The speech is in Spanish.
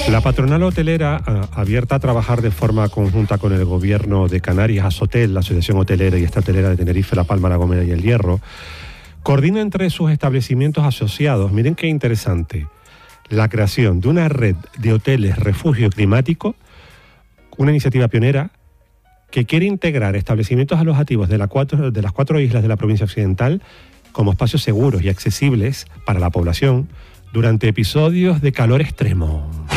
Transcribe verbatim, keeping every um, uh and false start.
La patronal hotelera, abierta a trabajar de forma conjunta con el gobierno de Canarias, Asotel, la Asociación Hotelera y Estatalera de Tenerife, La Palma, La Gomera y El Hierro, coordina entre sus establecimientos asociados, miren qué interesante, la creación de una red de hoteles refugio climático, una iniciativa pionera que quiere integrar establecimientos alojativos de, la cuatro, de las cuatro islas de la provincia occidental como espacios seguros y accesibles para la población durante episodios de calor extremo.